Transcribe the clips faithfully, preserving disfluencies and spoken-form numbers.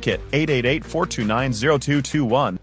Connecticut, eight eight eight, four two nine, zero two two one.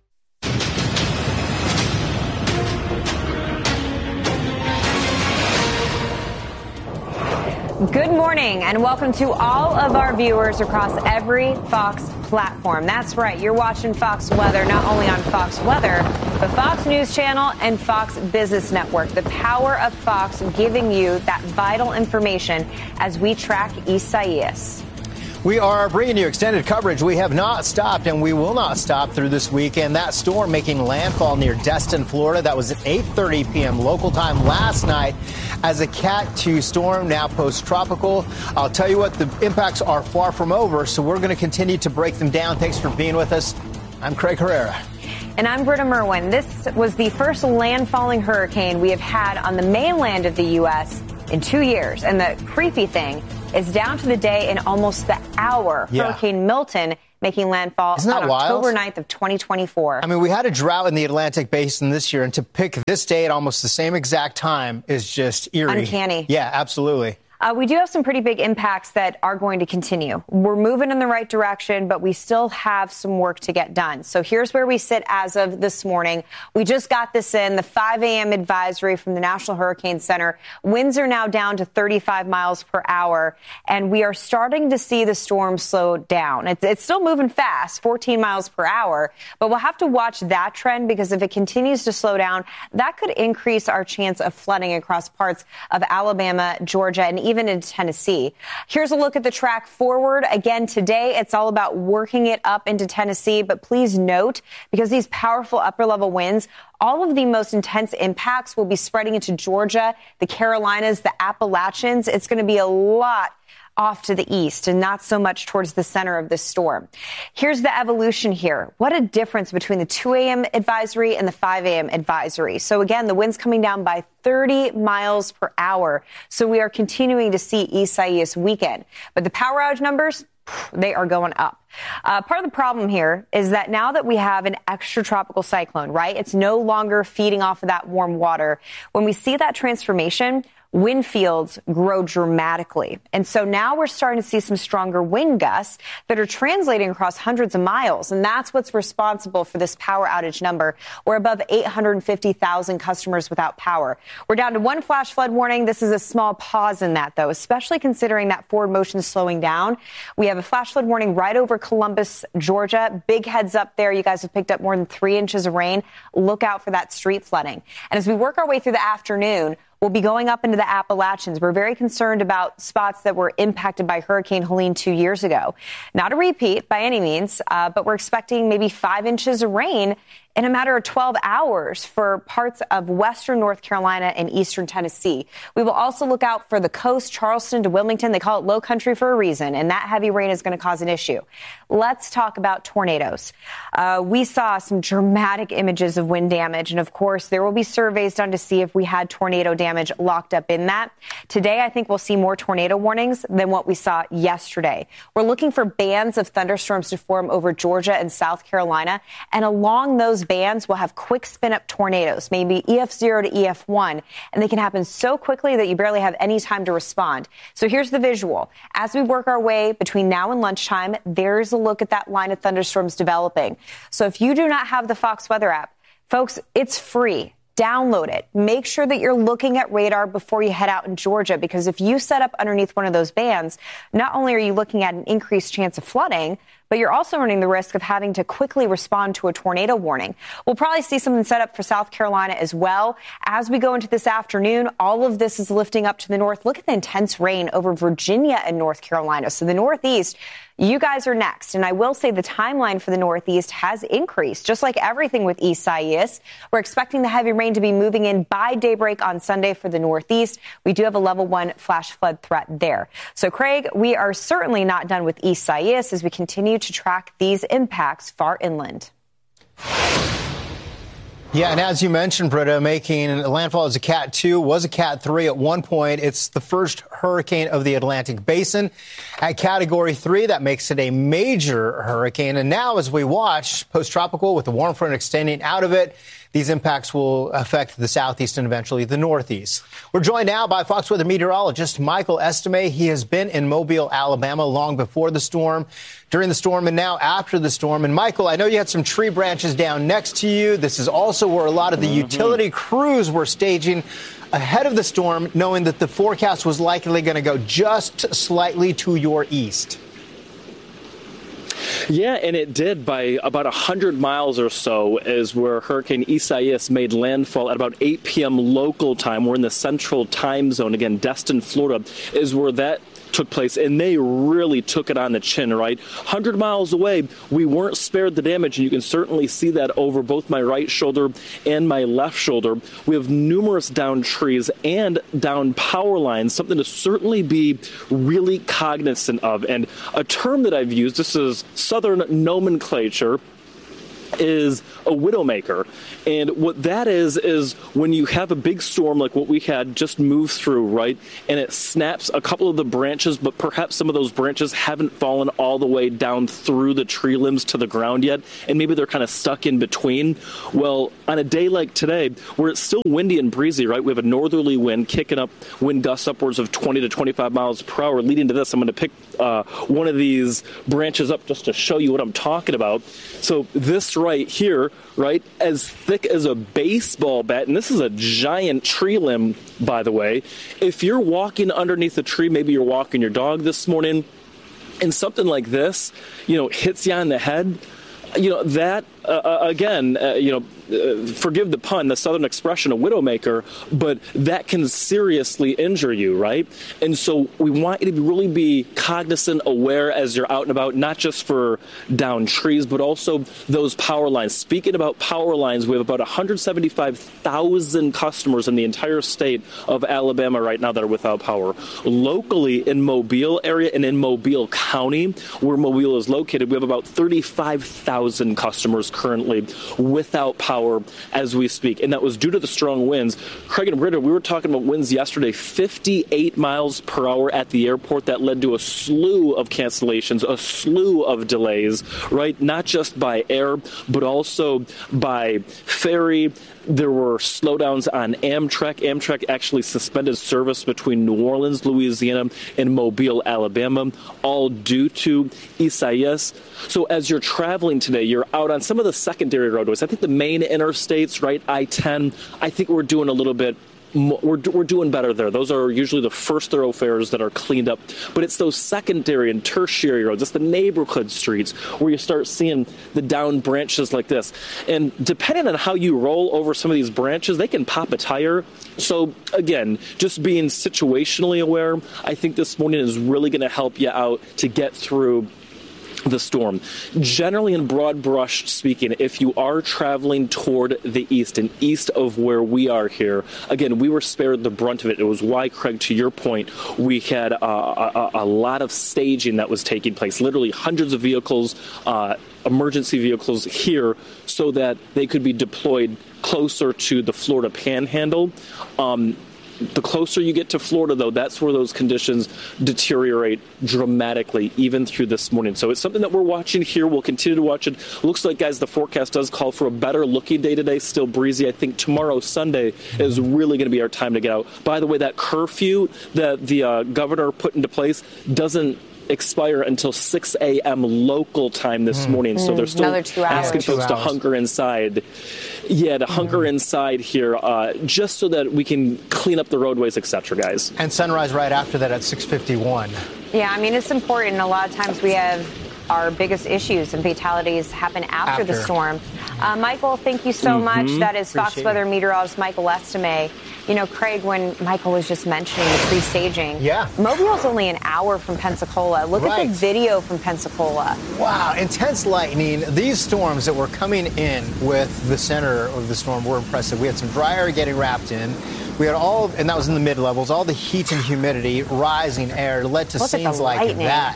Good morning and welcome to all of our viewers across every Fox platform. That's right, you're watching Fox Weather, not only on Fox Weather, but Fox News Channel and Fox Business Network. The power of Fox giving you that vital information as we track Isaias. We are bringing you extended coverage. We have not stopped, and we will not stop through this weekend. That storm making landfall near Destin, Florida. That was at eight thirty p.m. local time last night as a Cat two storm, now post-tropical. I'll tell you what, the impacts are far from over, so we're going to continue to break them down. Thanks for being with us. I'm Craig Herrera. And I'm Britta Merwin. This was the first landfalling hurricane we have had on the mainland of the U S in two years. And the creepy thing is down to the day and almost the hour. Yeah. Hurricane Milton making landfall on October ninth of twenty twenty-four. I mean, we had a drought in the Atlantic Basin this year, and to pick this day at almost the same exact time is just eerie. Uncanny. Yeah, absolutely. Uh, we do have some pretty big impacts that are going to continue. We're moving in the right direction, but we still have some work to get done. So here's where we sit as of this morning. We just got this in, the five a.m. advisory from the National Hurricane Center. Winds are now down to thirty-five miles per hour, and we are starting to see the storm slow down. It's, it's still moving fast, fourteen miles per hour, but we'll have to watch that trend because if it continues to slow down, that could increase our chance of flooding across parts of Alabama, Georgia, and even in Tennessee. Here's a look at the track forward. Again, today, it's all about working it up into Tennessee. But please note, because these powerful upper level winds, all of the most intense impacts will be spreading into Georgia, the Carolinas, the Appalachians. It's going to be a lot off to the east and not so much towards the center of the storm. Here's the evolution here. What a difference between the two a.m. advisory and the five a.m. advisory. So again, the wind's coming down by thirty miles per hour. So we are continuing to see Isaias weaken. But the power outage numbers, they are going up. Uh, part of the problem here is that now that we have an extratropical cyclone, right, it's no longer feeding off of that warm water. When we see that transformation, wind fields grow dramatically. And so now we're starting to see some stronger wind gusts that are translating across hundreds of miles. And that's what's responsible for this power outage number. We're above eight hundred fifty thousand customers without power. We're down to one flash flood warning. This is a small pause in that, though, especially considering that forward motion is slowing down. We have a flash flood warning right over Columbus, Georgia. Big heads up there. You guys have picked up more than three inches of rain. Look out for that street flooding. And as we work our way through the afternoon, we'll be going up into the Appalachians. We're very concerned about spots that were impacted by Hurricane Helene two years ago. Not a repeat by any means, uh, but we're expecting maybe five inches of rain in a matter of twelve hours for parts of western North Carolina and eastern Tennessee. We will also look out for the coast, Charleston to Wilmington. They call it low country for a reason, and that heavy rain is going to cause an issue. Let's talk about tornadoes. Uh, we saw some dramatic images of wind damage, and of course, there will be surveys done to see if we had tornado damage locked up in that. Today, I think we'll see more tornado warnings than what we saw yesterday. We're looking for bands of thunderstorms to form over Georgia and South Carolina, and along those bands will have quick spin-up tornadoes, maybe E F zero to E F one, and they can happen so quickly that you barely have any time to respond. So here's the visual. As we work our way between now and lunchtime, there's a look at that line of thunderstorms developing. So if you do not have the Fox Weather app, folks, it's free. Download it. Make sure that you're looking at radar before you head out in Georgia, because if you set up underneath one of those bands, not only are you looking at an increased chance of flooding, but you're also running the risk of having to quickly respond to a tornado warning. We'll probably see something set up for South Carolina as well. As we go into this afternoon, all of this is lifting up to the north. Look at the intense rain over Virginia and North Carolina. So the Northeast, you guys are next. And I will say the timeline for the Northeast has increased, just like everything with Isaias. We're expecting the heavy rain to be moving in by daybreak on Sunday for the Northeast. We do have a level one flash flood threat there. So, Craig, we are certainly not done with Isaias as we continue to track these impacts far inland. Yeah, and as you mentioned, Britta, making landfall as a Cat two, was a Cat three at one point. It's the first hurricane of the Atlantic Basin. At Category three, that makes it a major hurricane. And now, as we watch, post-tropical with the warm front extending out of it, These impacts will affect the southeast and eventually the northeast. We're joined now by Fox Weather meteorologist Michael Estime. He has been in Mobile, Alabama long before the storm, during the storm, and now after the storm. And Michael, I know you had some tree branches down next to you. This is also where a lot of the mm-hmm. utility crews were staging ahead of the storm, knowing that the forecast was likely going to go just slightly to your east. Yeah, and it did by about one hundred miles or so is where Hurricane Isaias made landfall at about eight p.m. local time. We're in the central time zone. Again, Destin, Florida is where that took place, and they really took it on the chin, right? one hundred miles away, we weren't spared the damage, and you can certainly see that over both my right shoulder and my left shoulder. We have numerous downed trees and downed power lines, something to certainly be really cognizant of. And a term that I've used, this is Southern nomenclature, is a widowmaker. And what that is, is when you have a big storm like what we had just move through, right, and it snaps a couple of the branches, but perhaps some of those branches haven't fallen all the way down through the tree limbs to the ground yet, and maybe they're kind of stuck in between. Well, on a day like today, where it's still windy and breezy, right, we have a northerly wind kicking up, wind gusts upwards of twenty to twenty-five miles per hour. Leading to this, I'm going to pick uh, one of these branches up just to show you what I'm talking about. So this right here, right, as thick as a baseball bat, and this is a giant tree limb, by the way. If you're walking underneath a tree, maybe you're walking your dog this morning, and something like this, you know, hits you on the head, you know, that, uh, again, uh, you know, uh, forgive the pun, the Southern expression, a widowmaker, but that can seriously injure you, right? And so we want you to really be cognizant, aware as you're out and about, not just for downed trees, but also those power lines. Speaking about power lines, we have about one hundred seventy-five thousand customers in the entire state of Alabama right now that are without power. Locally in Mobile area and in Mobile County, where Mobile is located, we have about thirty-five thousand customers currently without power as we speak, and that was due to the strong winds. Craig and Britta, we were talking about winds yesterday, fifty-eight miles per hour at the airport. That led to a slew of cancellations, a slew of delays, right? Not just by air, but also by ferry. There were slowdowns on Amtrak. Amtrak actually suspended service between New Orleans, Louisiana, and Mobile, Alabama, all due to Isaias. So as you're traveling today, you're out on some of the secondary roadways. I think the main interstates, right, I ten, I think we're doing a little bit We're, we're doing better there. Those are usually the first thoroughfares that are cleaned up. But it's those secondary and tertiary roads. It's the neighborhood streets where you start seeing the downed branches like this. And depending on how you roll over some of these branches, they can pop a tire. So, again, just being situationally aware, I think this morning is really going to help you out to get through the storm. Generally, in broad brush speaking, if you are traveling toward the east and east of where we are here, again, we were spared the brunt of it. It was why, Craig, to your point, we had uh, a, a lot of staging that was taking place, literally hundreds of vehicles, uh, emergency vehicles here so that they could be deployed closer to the Florida Panhandle. Um, The closer you get to Florida, though, that's where those conditions deteriorate dramatically, even through this morning. So it's something that we're watching here. We'll continue to watch it. Looks like, guys, the forecast does call for a better looking day today. Still breezy. I think tomorrow, Sunday, is really going to be our time to get out. By the way, that curfew that the uh, governor put into place doesn't expire until six a.m. local time this mm. morning. So they're still asking folks to hunker inside. Yeah, to hunker mm. inside here, uh, just so that we can clean up the roadways, et cetera, guys. And sunrise right after that at six fifty-one. Yeah, I mean, it's important. A lot of times we have our biggest issues and fatalities happen after, after. the storm. Uh, Michael, thank you so mm-hmm. much. That is Fox Weather meteorologist Michael Estime. You know, Craig, when Michael was just mentioning the pre-staging, yeah. Mobile's only an hour from Pensacola. Look right. at the video from Pensacola. Wow, intense lightning. These storms that were coming in with the center of the storm were impressive. We had some dry air getting wrapped in. We had all, and that was in the mid-levels, all the heat and humidity, rising air led to Look scenes like lightning. that.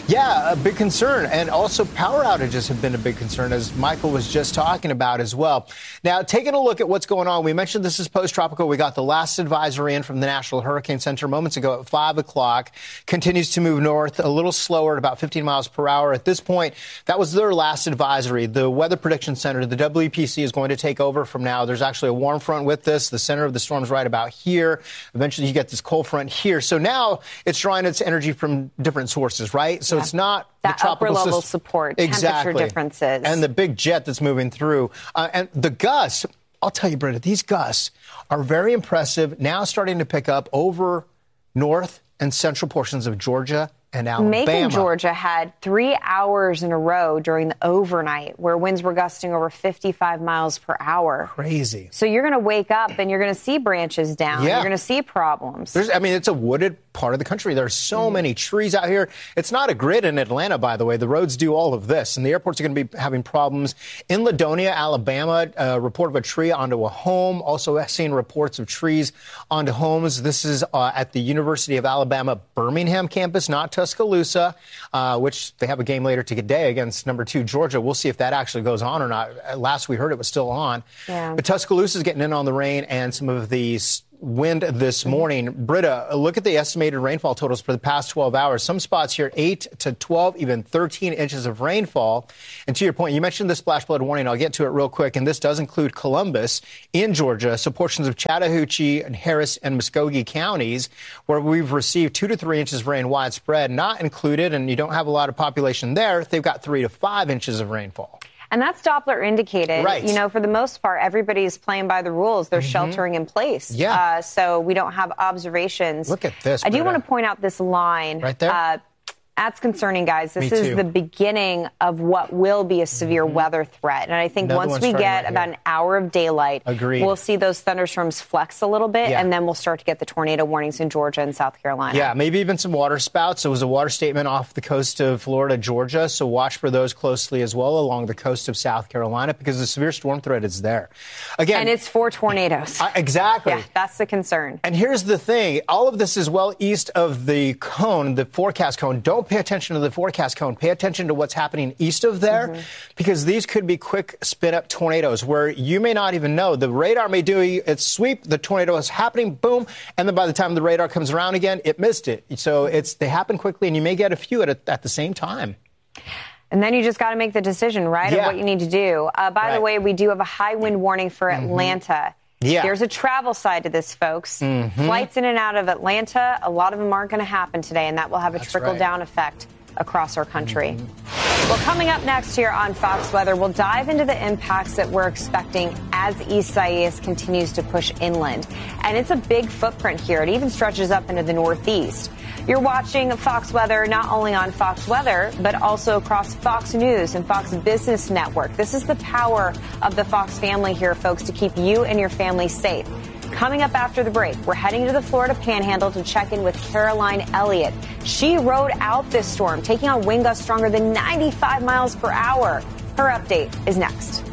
Yeah, a big concern. And also power outages have been a big concern, as Michael was just talking about as well. Now, taking a look at what's going on, we mentioned this is post-tropical. We got the last advisory in from the National Hurricane Center moments ago at five o'clock. Continues to move north a little slower at about fifteen miles per hour. At this point, that was their last advisory. The Weather Prediction Center, the W P C, is going to take over from now. There's actually a warm front with this. The center of the storm's right about here. Eventually, you get this cold front here. So now it's drawing its energy from different sources, right? So yeah. it's not that the tropical upper level system. support, exactly. temperature differences. And the big jet that's moving through. Uh, and the gusts, I'll tell you, Brenda, these gusts are very impressive. Now starting to pick up over north and central portions of Georgia and Alabama. Macon, Georgia had three hours in a row during the overnight where winds were gusting over fifty-five miles per hour. Crazy. So you're going to wake up and you're going to see branches down. Yeah. You're going to see problems. There's, I mean, it's a wooded part of the country. There's so mm. many trees out here. It's not a grid in Atlanta, by the way. The roads do all of this. And the airports are going to be having problems. In Ladonia, Alabama, a report of a tree onto a home. Also seeing reports of trees onto homes. This is uh, at the University of Alabama Birmingham campus, not Tuscaloosa, uh, which they have a game later today against number two Georgia. We'll see if that actually goes on or not. Last we heard, it was still on. Yeah. But Tuscaloosa is getting in on the rain and some of these wind this morning. Britta, look at the estimated rainfall totals for the past twelve hours. Some spots here, eight to twelve, even thirteen inches of rainfall. And to your point, you mentioned the splash flood warning. I'll get to it real quick. And this does include Columbus in Georgia, so portions of Chattahoochee and Harris and Muskogee counties, where we've received two to three inches of rain widespread. Not included, and you don't have a lot of population there. They've got three to five inches of rainfall. And that's Doppler indicated. Right. You know, for the most part, everybody's playing by the rules. They're mm-hmm. sheltering in place. Yeah. Uh, so we don't have observations. Look at this, I do Britta. want to point out this line. Right there? Uh, That's concerning, guys. This Me is too. the beginning of what will be a severe mm-hmm. weather threat. And I think Another once we get right about here. an hour of daylight, Agreed. we'll see those thunderstorms flex a little bit, yeah. and then we'll start to get the tornado warnings in Georgia and South Carolina. Yeah, maybe even some water spouts. It was a water statement off the coast of Florida, Georgia, so watch for those closely as well along the coast of South Carolina because the severe storm threat is there. Again, and it's for tornadoes. Uh, exactly. Yeah, that's the concern. And here's the thing. All of this is well east of the cone, the forecast cone. Don't pay attention to the forecast cone. Pay attention to what's happening east of there mm-hmm. because these could be quick spin-up tornadoes where you may not even know. The radar may do its sweep. The tornado is happening, boom, and then by the time the radar comes around again, it missed it. So it's they happen quickly, and you may get a few at, a, at the same time. And then you just got to make the decision, right, yeah. of what you need to do. Uh, by right. the way, we do have a high wind warning for mm-hmm. Atlanta. Yeah. There's a travel side to this, folks. Mm-hmm. Flights in and out of Atlanta, a lot of them aren't going to happen today, and that will have a That's trickle-down right. effect across our country. Mm-hmm. Well, coming up next here on Fox Weather, we'll dive into the impacts that we're expecting as Isaias continues to push inland. And it's a big footprint here. It even stretches up into the Northeast. You're watching Fox Weather not only on Fox Weather, but also across Fox News and Fox Business Network. This is the power of the Fox family here, folks, to keep you and your family safe. Coming up after the break, we're heading to the Florida Panhandle to check in with Caroline Elliott. She rode out this storm, taking on wind gusts stronger than ninety-five miles per hour. Her update is next.